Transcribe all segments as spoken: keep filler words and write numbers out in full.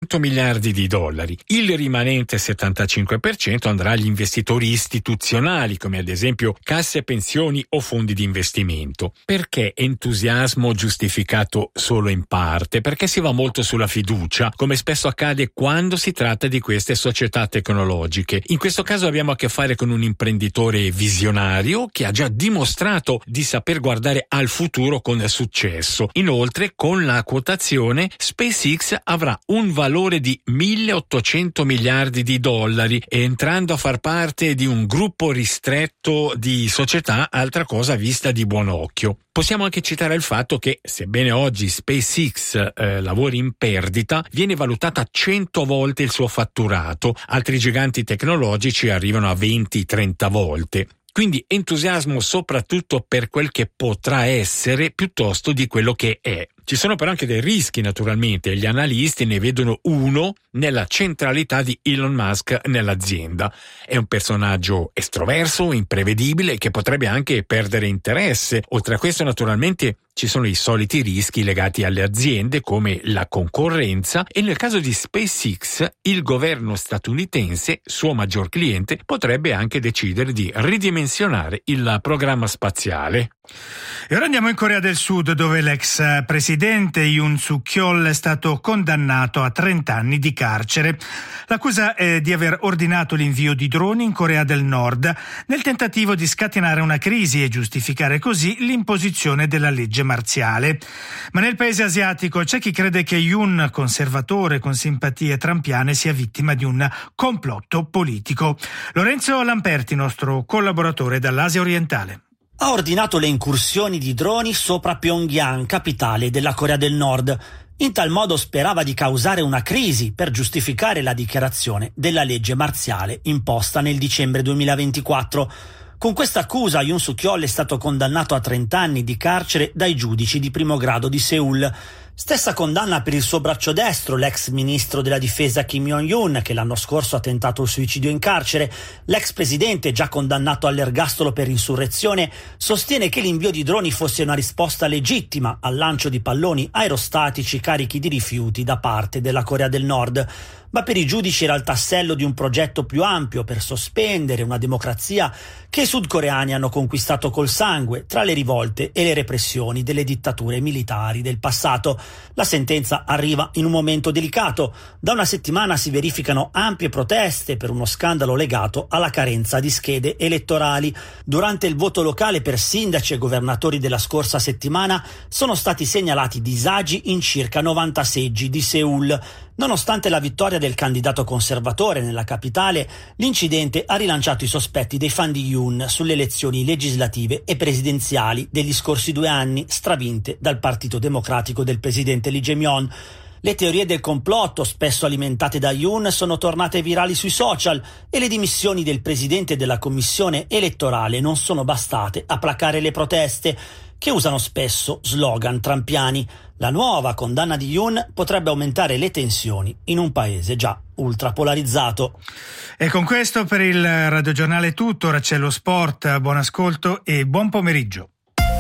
cento miliardi di dollari. Il rimanente settantacinque per cento andrà agli investitori istituzionali, come ad esempio casse pensioni o fondi di investimento. Perché entusiasmo giustificato solo in parte? Perché si va molto sulla fiducia, come spesso accade quando si tratta di queste società tecnologiche. In questo caso abbiamo a che fare con un imprenditore visionario che ha già dimostrato di saper guardare al futuro con successo. Inoltre, con la quotazione, SpaceX avrà un valore di milleottocento miliardi di dollari, entrando a far parte di un gruppo ristretto di società, altra cosa vista di buon occhio. Possiamo anche citare il fatto che, sebbene oggi SpaceX eh, lavori in perdita, viene valutata cento volte il suo fatturato. Altri giganti tecnologici arrivano a venti trenta volte. Quindi entusiasmo soprattutto per quel che potrà essere piuttosto di quello che è. Ci sono però anche dei rischi, naturalmente, e gli analisti ne vedono uno nella centralità di Elon Musk nell'azienda. È un personaggio estroverso, imprevedibile, che potrebbe anche perdere interesse. Oltre a questo, naturalmente, ci sono i soliti rischi legati alle aziende come la concorrenza e nel caso di SpaceX il governo statunitense, suo maggior cliente, potrebbe anche decidere di ridimensionare il programma spaziale. E ora andiamo in Corea del Sud, dove l'ex presidente Yoon Suk-yeol è stato condannato a trenta anni di carcere. L'accusa è di aver ordinato l'invio di droni in Corea del Nord nel tentativo di scatenare una crisi e giustificare così l'imposizione della legge marziale. Ma nel paese asiatico c'è chi crede che Yoon, conservatore con simpatie trampiane, sia vittima di un complotto politico. Lorenzo Lamperti, nostro collaboratore dall'Asia orientale. Ha ordinato le incursioni di droni sopra Pyongyang, capitale della Corea del Nord. In tal modo sperava di causare una crisi per giustificare la dichiarazione della legge marziale imposta nel dicembre duemilaventiquattro. Con questa accusa Yoon Suk-yeol è stato condannato a trenta anni di carcere dai giudici di primo grado di Seul. Stessa condanna per il suo braccio destro, l'ex ministro della difesa Kim Jong-un, che l'anno scorso ha tentato il suicidio in carcere. L'ex presidente, già condannato all'ergastolo per insurrezione, sostiene che l'invio di droni fosse una risposta legittima al lancio di palloni aerostatici carichi di rifiuti da parte della Corea del Nord. Ma per i giudici era il tassello di un progetto più ampio per sospendere una democrazia che i sudcoreani hanno conquistato col sangue tra le rivolte e le repressioni delle dittature militari del passato. La sentenza arriva in un momento delicato. Da una settimana si verificano ampie proteste per uno scandalo legato alla carenza di schede elettorali. Durante il voto locale per sindaci e governatori della scorsa settimana sono stati segnalati disagi in circa novanta seggi di Seul. Nonostante la vittoria del candidato conservatore nella capitale, l'incidente ha rilanciato i sospetti dei fan di Yoon sulle elezioni legislative e presidenziali degli scorsi due anni, stravinte dal Partito Democratico del presidente Lee Jae-myung. Le teorie del complotto, spesso alimentate da Yoon, sono tornate virali sui social e le dimissioni del presidente della commissione elettorale non sono bastate a placare le proteste, che usano spesso slogan trampiani. La nuova condanna di Yoon potrebbe aumentare le tensioni in un paese già ultrapolarizzato. E con questo per il radiogiornale è tutto. Ora c'è lo sport. Buon ascolto e buon pomeriggio.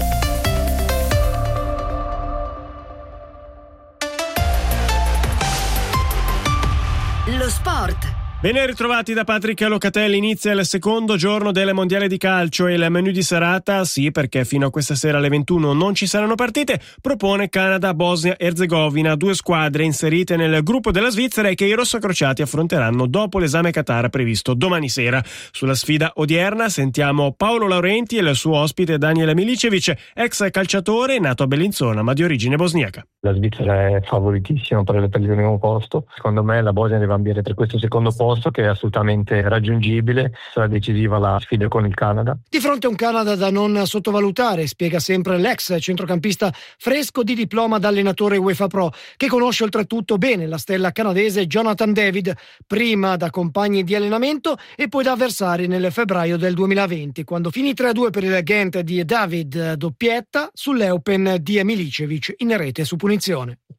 Lo sport. Ben ritrovati da Patrick Locatelli. Inizia il secondo giorno del mondiale di calcio e il menù di serata, sì, perché fino a questa sera alle ventuno non ci saranno partite, propone Canada-Bosnia-Erzegovina, due squadre inserite nel gruppo della Svizzera e che i rossocrociati affronteranno dopo l'esame Qatar previsto domani sera. Sulla sfida odierna sentiamo Paolo Laurenti e il suo ospite Daniel Milicevic, ex calciatore nato a Bellinzona ma di origine bosniaca. La Svizzera è favoritissima per il primo posto. Secondo me la Bosnia deve ambire per questo secondo posto, che è assolutamente raggiungibile. Sarà decisiva la sfida con il Canada. Di fronte a un Canada da non sottovalutare, spiega sempre l'ex centrocampista fresco di diploma da allenatore UEFA Pro, che conosce oltretutto bene la stella canadese Jonathan David, prima da compagni di allenamento e poi da avversari nel febbraio del duemilaventi, quando finì tre a due per il Ghent di David, doppietta sull'Eupen di Milicevic in rete su punizione.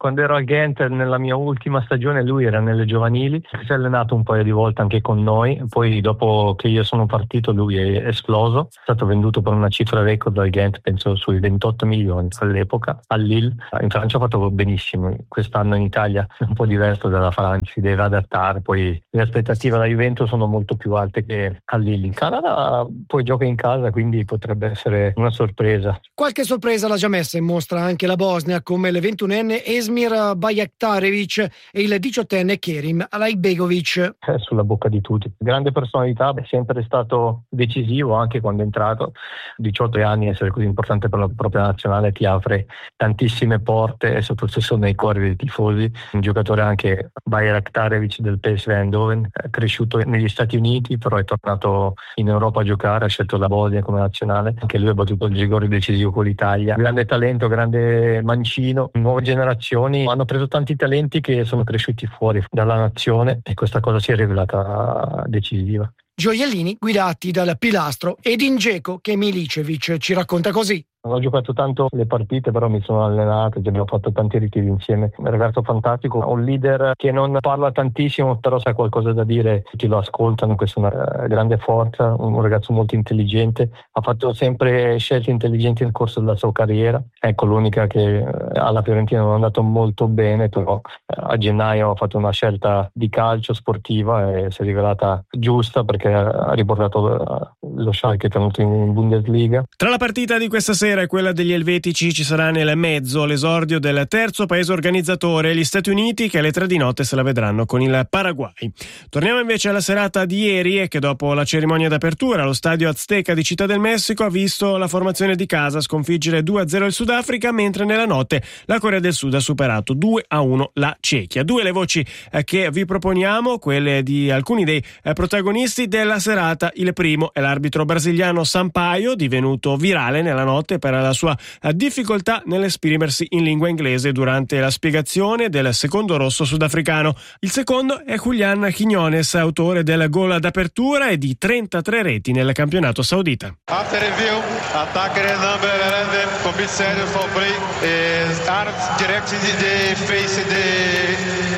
Quando ero al Ghent nella mia ultima stagione lui era nelle giovanili, si è allenato un paio di volte anche con noi, poi dopo che io sono partito lui è esploso, è stato venduto per una cifra record al Ghent, penso sui ventotto milioni all'epoca, al Lille. In Francia ha fatto benissimo, quest'anno in Italia è un po' diverso dalla Francia, si deve adattare, poi le aspettative alla Juventus sono molto più alte che al Lille. In Canada poi gioca in casa, quindi potrebbe essere una sorpresa. Qualche sorpresa l'ha già messa in mostra anche la Bosnia, come il ventunenne Esmir Bajraktarevic e il diciottenne Kerim Alaibegovic. È sulla bocca di tutti. Grande personalità, è sempre stato decisivo anche quando è entrato. diciotto anni, essere così importante per la propria nazionale ti apre tantissime porte e soprattutto nei cuori dei tifosi. Un giocatore anche Bajraktarevic del P S V Eindhoven, è cresciuto negli Stati Uniti, però è tornato in Europa a giocare, ha scelto la Bosnia come nazionale. Anche lui ha battuto il rigore decisivo con l'Italia. Grande talento, grande mancino. Nuove generazioni hanno preso tanti talenti che sono cresciuti fuori dalla nazione e questa cosa si è rivelata decisiva. Gioiellini guidati dal pilastro Edin Dzeko che Milicevic ci racconta così. Non ho giocato tanto le partite, però mi sono allenato, abbiamo fatto tanti ritiri insieme. Un ragazzo fantastico, un leader che non parla tantissimo, però sa qualcosa da dire, tutti lo ascoltano, questa è una grande forza, un ragazzo molto intelligente, ha fatto sempre scelte intelligenti nel corso della sua carriera. Ecco, l'unica che alla Fiorentina non è andato molto bene, però a gennaio ha fatto una scelta di calcio sportiva e si è rivelata giusta perché ha riportato lo Schalke tenuto in Bundesliga. Tra la partita di questa sera e quella degli elvetici ci sarà nel mezzo l'esordio del terzo paese organizzatore, gli Stati Uniti, che alle tre di notte se la vedranno con il Paraguay. Torniamo invece alla serata di ieri, che dopo la cerimonia d'apertura allo stadio Azteca di Città del Messico ha visto la formazione di casa sconfiggere due a zero il Sudafrica, mentre nella notte la Corea del Sud ha superato due a uno la Cechia. Due le voci che vi proponiamo, quelle di alcuni dei protagonisti della serata. Il primo è l'arbitro brasiliano Sampaio, divenuto virale nella notte per la sua difficoltà nell'esprimersi in lingua inglese durante la spiegazione del secondo rosso sudafricano. Il secondo è Julián Quiñones, autore del gol d'apertura e di trentatré reti nel campionato saudita. After review, attacker number eleven, commissario for play, is arms direct the face the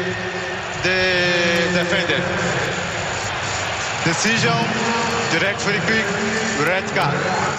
the defender. Decision, direct free kick, red card.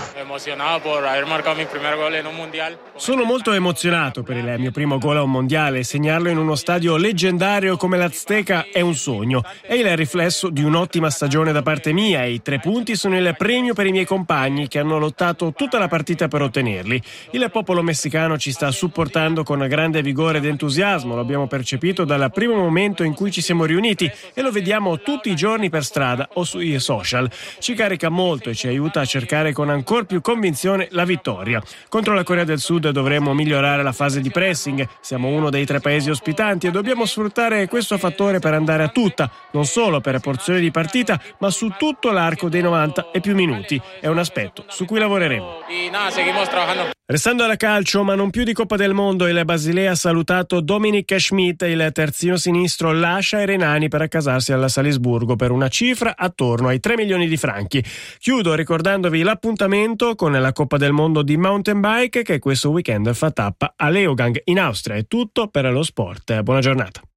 Sono molto emozionato per il mio primo gol a un mondiale. Segnarlo in uno stadio leggendario come l'Azteca è un sogno. È il riflesso di un'ottima stagione da parte mia e i tre punti sono il premio per i miei compagni che hanno lottato tutta la partita per ottenerli. Il popolo messicano ci sta supportando con grande vigore ed entusiasmo. Lo abbiamo percepito dal primo momento in cui ci siamo riuniti e lo vediamo tutti i giorni per strada o sui social. Ci carica molto e ci aiuta a cercare con ancora più convinzione la vittoria. Contro la Corea del Sud dovremo migliorare la fase di pressing. Siamo uno dei tre paesi ospitanti e dobbiamo sfruttare questo fattore per andare a tutta, non solo per porzioni di partita, ma su tutto l'arco dei novanta e più minuti. È un aspetto su cui lavoreremo. Restando alla calcio, ma non più di Coppa del Mondo, il Basilea ha salutato Dominik Schmidt, il terzino sinistro lascia i renani per accasarsi alla Salisburgo per una cifra attorno ai tre milioni di franchi. Chiudo ricordandovi l'appuntamento con la Coppa del Mondo di mountain bike che questo weekend fa tappa a Leogang in Austria. È tutto per lo sport. Buona giornata.